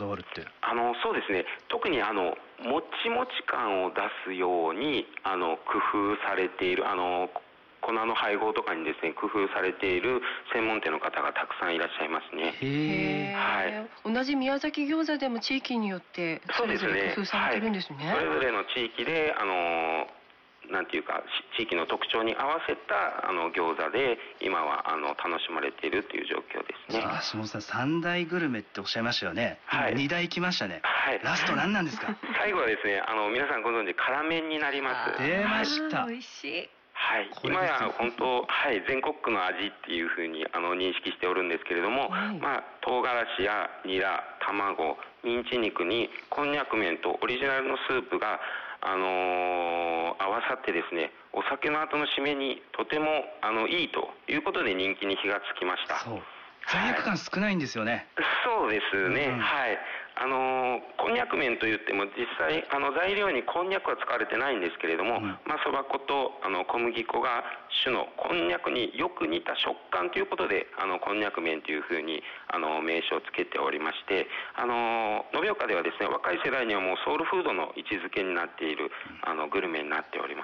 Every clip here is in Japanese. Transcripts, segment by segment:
だわるって。 そうですね。特にもちもち感を出すように工夫されている粉の配合とかにですね工夫されている専門店の方がたくさんいらっしゃいますね。 へー、はい、同じ宮崎餃子でも地域によってそれぞれ工夫されてるんですね。 それぞれの地域でなんていうか地域の特徴に合わせた餃子で今は楽しまれているという状況ですね。 橋本さん、三大グルメっておっしゃいましたよね。はい、2大来ましたね。はい、ラスト何なんですか？ 最後はですね皆さんご存知辛麺になります。 出ました。 美味しい。 はい、今や本当、はい、全国区の味っていうふうに認識しておるんですけれども、はい、唐辛子やニラ、卵、ミンチ肉にこんにゃく麺とオリジナルのスープが、合わさってですね、お酒の後の締めにとてもいいということで人気に火がつきました。 そう、罪悪感少ないんですよね。 そうですね、はい。こんにゃく麺といっても実際材料にこんにゃくは使われてないんですけれども、そば粉と小麦粉が種のこんにゃくによく似た食感ということでこんにゃく麺というふうに名称をつけておりまして、延岡ではですね若い世代にはもうソウルフードの位置づけになっているグルメになっております。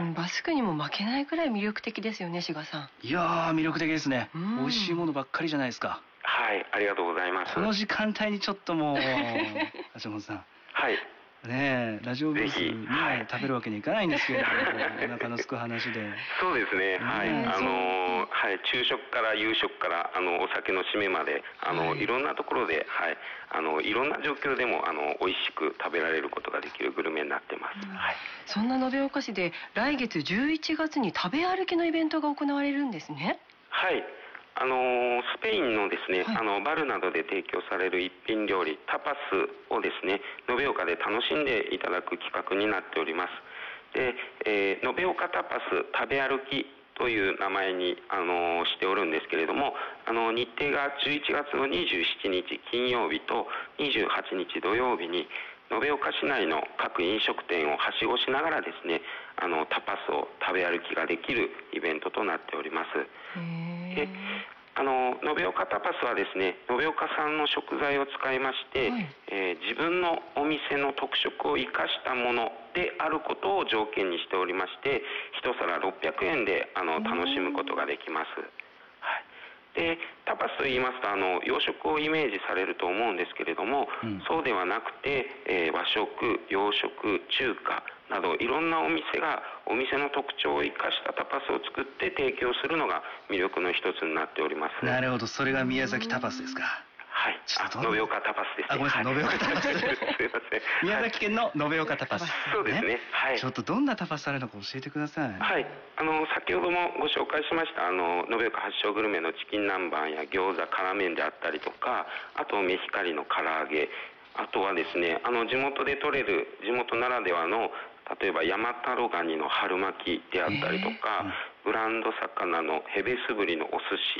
バスクにも負けないくらい魅力的ですよね、志賀さん。 いやー、魅力的ですね。美味しいものばっかりじゃないですか。 はい、ありがとうございます。 この時間帯にちょっともう橋本さん、はいねえ、ラジオブースに食べるわけにいかないんですけれども、お腹のすく話で。 そうですね、はい、はい、昼食から夕食からお酒の締めまでいろんなところで、はい、いろんな状況でも美味しく食べられることができるグルメになってます。はい、 そんな延岡市で来月11月に食べ歩きのイベントが行われるんですね。 はい、スペインのですね、バルなどで提供される一品料理タパスをですね延岡で楽しんでいただく企画になっております。で、延岡タパス食べ歩きという名前にしておるんですけれども、日程が11月の27日金曜日と28日土曜日に延岡市内の各飲食店をはしごしながらですねタパスを食べ歩きができるイベントとなっております。で延岡タパスはですね延岡産の食材を使いまして、自分のお店の特色を生かしたものであることを条件にしておりまして一皿600円で楽しむことができます。はい、でタパスと言いますと洋食をイメージされると思うんですけれども、そうではなくて、和食、洋食、中華などいろんなお店がお店の特徴を生かしたタパスを作って提供するのが魅力の一つになっております。 なるほど、それが宮崎タパスですか。 はい、延岡タパスですね。 ごめんなさい、延岡タパスすいません。宮崎県の延岡タパス。 そうですね。はい。 ちょっとどんなタパスあるのか教えてください。 はい。先ほどもご紹介しました延岡発祥グルメのチキン南蛮や餃子、辛麺であったりとか、あとメヒカリの唐揚げ、あとはですね地元で採れる地元ならではの例えば山太郎ガニの春巻きであったりとか、ブランド魚のヘベスブリのお寿司